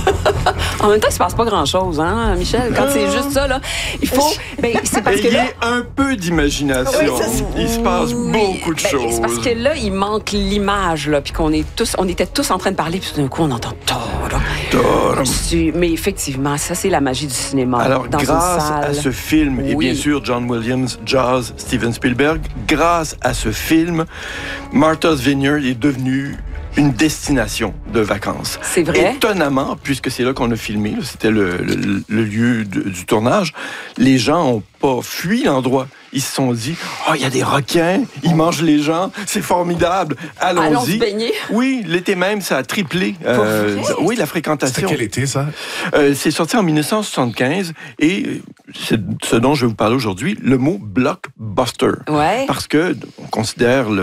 En même temps, il se passe pas grand-chose, hein, Michel? Quand c'est juste ça, là, il faut... c'est parce que là... un peu d'imagination. Il se passe beaucoup de choses. C'est parce que là, il manque l'image, là, puis on était tous en train de parler, puis tout d'un coup, on entend mais effectivement, ça, c'est la magie du cinéma. Alors, dans grâce une salle. à ce film, et bien sûr John Williams, Jaws, Steven Spielberg, grâce à ce film, Martha's Vineyard est devenu une destination de vacances. C'est vrai. Étonnamment, puisque c'est là qu'on a filmé, c'était le lieu du tournage, les gens n'ont pas fui l'endroit. Ils se sont dit, il y a des requins, ils mangent les gens, c'est formidable, allons-y. Allons se baigner. Oui, l'été même, ça a triplé. Oui, la fréquentation. C'était quel été, ça? C'est sorti en 1975 et c'est ce dont je vais vous parler aujourd'hui, le mot blockbuster. Ouais. Parce que on considère